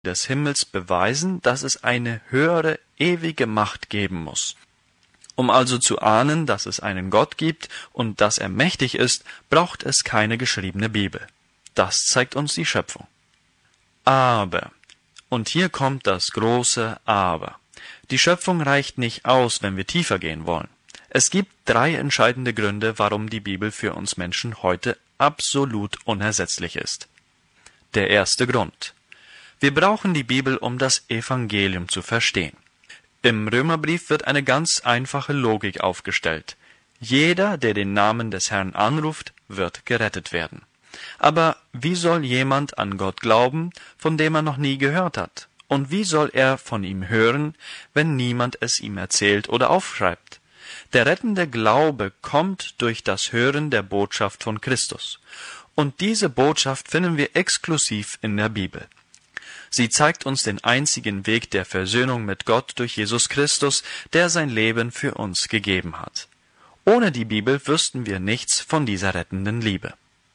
des Himmels beweisen, dass es eine höhere, ewige Macht geben muss. Um also zu ahnen, dass es einen Gott gibt und dass er mächtig ist, braucht es keine geschriebene Bibel. Das zeigt uns die Schöpfung. Aber, und hier kommt das große Aber. Die Schöpfung reicht nicht aus, wenn wir tiefer gehen wollen. Es gibt 3 entscheidende Gründe, warum die Bibel für uns Menschen heute absolut unersetzlich ist. Der erste Grund. Wir brauchen die Bibel, um das Evangelium zu verstehen. Im Römerbrief wird eine ganz einfache Logik aufgestellt. Jeder, der den Namen des Herrn anruft, wird gerettet werden. Aber wie soll jemand an Gott glauben, von dem er noch nie gehört hat? Und wie soll er von ihm hören, wenn niemand es ihm erzählt oder aufschreibt? Der rettende Glaube kommt durch das Hören der Botschaft von Christus. Und diese Botschaft finden wir exklusiv in der Bibel. Sie zeigt uns den einzigen Weg der Versöhnung mit Gott durch Jesus Christus, der sein Leben für uns gegeben hat. Ohne die Bibel wüssten wir nichts von dieser rettenden Liebe.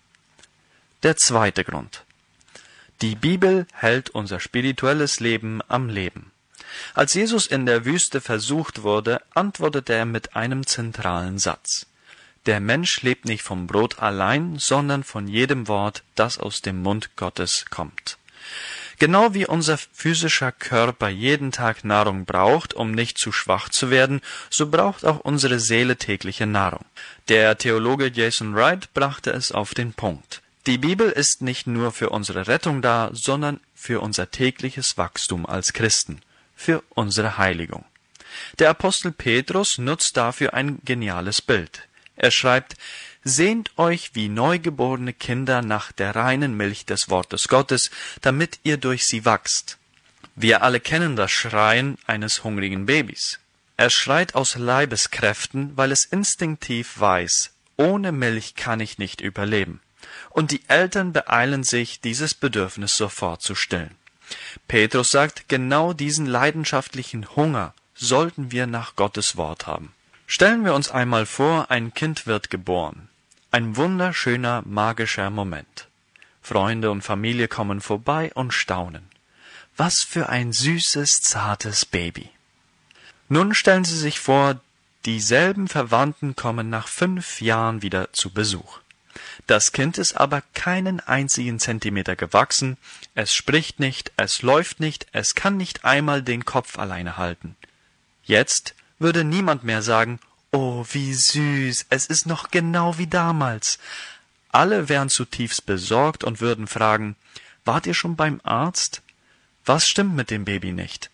Der zweite Grund. Die Bibel hält unser spirituelles Leben am Leben. Als Jesus in der Wüste versucht wurde, antwortete er mit einem zentralen Satz. Der Mensch lebt nicht vom Brot allein, sondern von jedem Wort, das aus dem Mund Gottes kommt. Genau wie unser physischer Körper jeden Tag Nahrung braucht, um nicht zu schwach zu werden, so braucht auch unsere Seele tägliche Nahrung. Der Theologe Jason Wright brachte es auf den Punkt. Die Bibel ist nicht nur für unsere Rettung da, sondern für unser tägliches Wachstum als Christen, für unsere Heiligung. Der Apostel Petrus nutzt dafür ein geniales Bild. Er schreibt: Sehnt euch wie neugeborene Kinder nach der reinen Milch des Wortes Gottes, damit ihr durch sie wachst. Wir alle kennen das Schreien eines hungrigen Babys. Es schreit aus Leibeskräften, weil es instinktiv weiß, ohne Milch kann ich nicht überleben. Und die Eltern beeilen sich, dieses Bedürfnis sofort zu stillen. Petrus sagt, genau diesen leidenschaftlichen Hunger sollten wir nach Gottes Wort haben. Stellen wir uns einmal vor, ein Kind wird geboren. Ein wunderschöner, magischer Moment. Freunde und Familie kommen vorbei und staunen. Was für ein süßes, zartes Baby. Nun stellen Sie sich vor, dieselben Verwandten kommen nach 5 Jahren wieder zu Besuch. Das Kind ist aber keinen einzigen Zentimeter gewachsen, es spricht nicht, es läuft nicht, es kann nicht einmal den Kopf alleine halten. Jetzt würde niemand mehr sagen, »Oh, wie süß, es ist noch genau wie damals.« Alle wären zutiefst besorgt und würden fragen, »Wart ihr schon beim Arzt? Was stimmt mit dem Baby nicht?«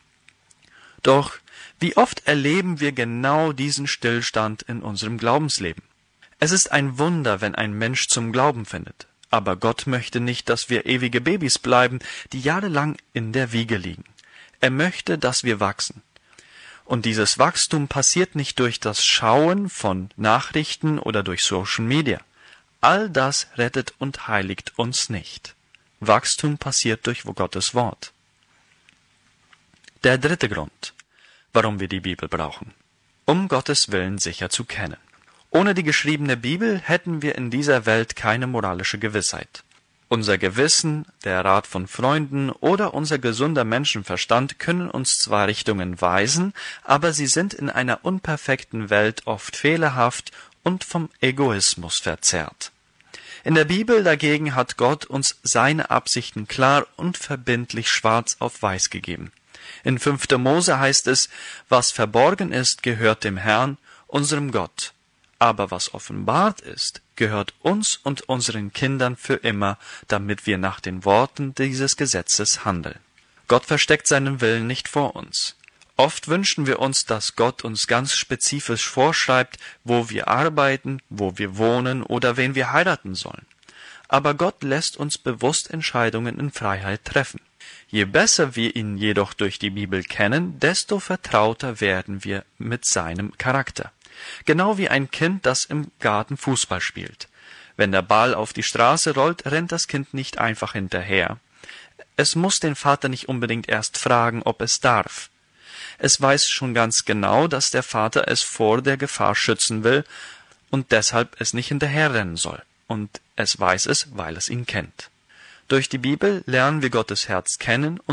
Doch wie oft erleben wir genau diesen Stillstand in unserem Glaubensleben? Es ist ein Wunder, wenn ein Mensch zum Glauben findet. Aber Gott möchte nicht, dass wir ewige Babys bleiben, die jahrelang in der Wiege liegen. Er möchte, dass wir wachsen. Und dieses Wachstum passiert nicht durch das Schauen von Nachrichten oder durch Social Media. All das rettet und heiligt uns nicht. Wachstum passiert durch Gottes Wort. Der dritte Grund, warum wir die Bibel brauchen. Um Gottes Willen sicher zu kennen. Ohne die geschriebene Bibel hätten wir in dieser Welt keine moralische Gewissheit. Unser Gewissen, der Rat von Freunden oder unser gesunder Menschenverstand können uns zwar Richtungen weisen, aber sie sind in einer unperfekten Welt oft fehlerhaft und vom Egoismus verzerrt. In der Bibel dagegen hat Gott uns seine Absichten klar und verbindlich schwarz auf weiß gegeben. In 5. Mose heißt es, was verborgen ist, gehört dem Herrn, unserem Gott. Aber was offenbart ist, gehört uns und unseren Kindern für immer, damit wir nach den Worten dieses Gesetzes handeln. Gott versteckt seinen Willen nicht vor uns. Oft wünschen wir uns, dass Gott uns ganz spezifisch vorschreibt, wo wir arbeiten, wo wir wohnen oder wen wir heiraten sollen. Aber Gott lässt uns bewusst Entscheidungen in Freiheit treffen. Je besser wir ihn jedoch durch die Bibel kennen, desto vertrauter werden wir mit seinem Charakter. Genau wie ein Kind, das im Garten Fußball spielt. Wenn der Ball auf die Straße rollt, rennt das Kind nicht einfach hinterher. Es muss den Vater nicht unbedingt erst fragen, ob es darf. Es weiß schon ganz genau, dass der Vater es vor der Gefahr schützen will und deshalb es nicht hinterherrennen soll. Und es weiß es, weil es ihn kennt. Durch die Bibel lernen wir Gottes Herz kennen